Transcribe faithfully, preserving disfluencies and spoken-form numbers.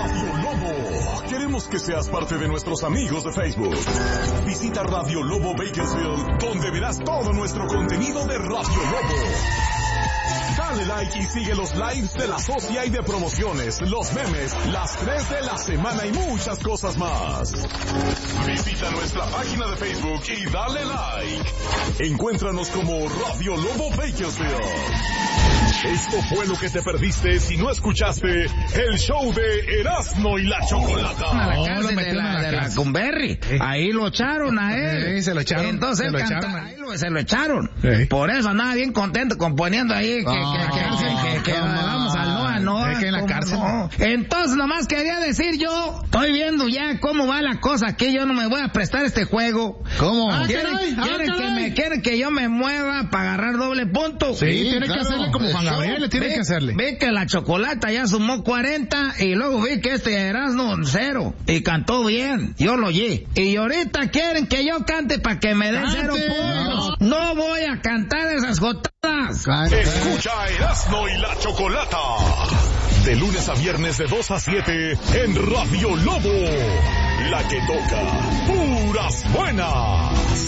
Radio Lobo. Queremos que seas parte de nuestros amigos de Facebook. Visita Radio Lobo Bakersfield, donde verás todo nuestro contenido de Radio Lobo. Dale like y sigue los lives de la socia y de promociones, los memes, las tres de la semana y muchas cosas más. Visita nuestra página de Facebook y dale like. Encuéntranos como Radio Lobo Bakersfield. Esto fue lo que te perdiste si no escuchaste el show de Erasmo y la Chocolata. A la cárcel de la, de la Conberry. Sí. Ahí lo echaron a él. Sí, se lo echaron. Entonces se lo canta, echaron. ahí lo, se lo echaron. Sí. Por eso andaba bien contento componiendo ahí que, Oh, que, que, que, que, que vamos al Noa, Noa. Es que en la cárcel. No. Entonces nomás quería decir yo, estoy viendo ya cómo va la cosa aquí, yo no me voy a prestar este juego. ¿Cómo? Ah, ¿Quieren, caray, quieren ah, que caray. me quieren que yo me mueva para agarrar doble punto? Sí, tiene claro. que hacerle como Juan Gabriel, le tiene vi, que hacerle. Vi que la Chocolata ya sumó cuarenta y luego vi que este Erasmo cero y cantó bien, yo lo oí. Y ahorita quieren que yo cante para que me den Cante. cero puntos. No. no voy a cantar esas jotadas. Escucha a Erasmo y la Chocolata. De lunes a viernes de dos a siete en Radio Lobo. La que toca puras buenas.